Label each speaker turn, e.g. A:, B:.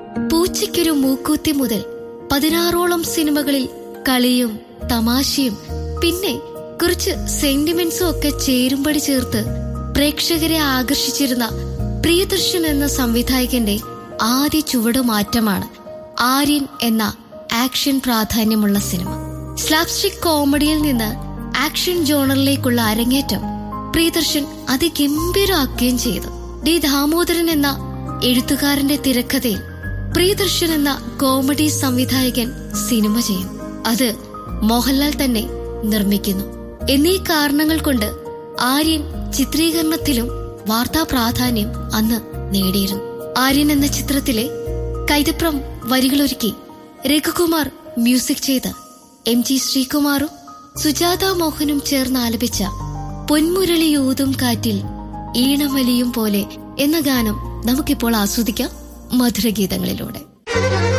A: പൂച്ചയ്ക്കൊരു മൂക്കൂത്തി മുതൽ 16ഓളം സിനിമകളിൽ കളിയും തമാശയും പിന്നെ കുറച്ച് സെന്റിമെന്റ്സും ഒക്കെ ചേരുംപടി ചേർത്ത് പ്രേക്ഷകരെ ആകർഷിച്ചിരുന്ന പ്രിയദർശൻ എന്ന സംവിധായകന്റെ ആദ്യ ചുവടുമാറ്റമാണ് ആര്യൻ എന്ന ആക്ഷൻ പ്രാധാന്യമുള്ള സിനിമ. സ്ലാപ്സ്റ്റിക് കോമഡിയിൽ നിന്ന് ആക്ഷൻ ജോണറിലേക്കുള്ള അരങ്ങേറ്റം പ്രിയദർശൻ അതിഗംഭീരമാക്കുകയും ചെയ്തു. ഡി ദാമോദരൻ എന്ന എഴുത്തുകാരന്റെ തിരക്കഥയിൽ പ്രിയദർശൻ എന്ന കോമഡി സംവിധായകൻ സിനിമ ചെയ്യും. അത് മോഹൻലാൽ തന്നെ നിർമ്മിക്കുന്നു. എന്നീ കാരണങ്ങൾ കൊണ്ട് ആര്യൻ ചിത്രീകരണത്തിലും വാർത്താ പ്രാധാന്യം അന്ന് നേടിയിരുന്നു. ആര്യൻ എന്ന ചിത്രത്തിലെ കൈതപ്രം വരികളൊരുക്കി രഘുകുമാർ മ്യൂസിക് ചെയ്ത് എം ജി ശ്രീകുമാറും സുജാത മോഹനും ചേർന്ന് ആലപിച്ച പൊന്മുരളിയൂതും കാറ്റിൽ ഈണമലിയും പോലെ എന്ന ഗാനം നമുക്കിപ്പോൾ ആസ്വദിക്കാം മധുരഗീതങ്ങളിലൂടെ.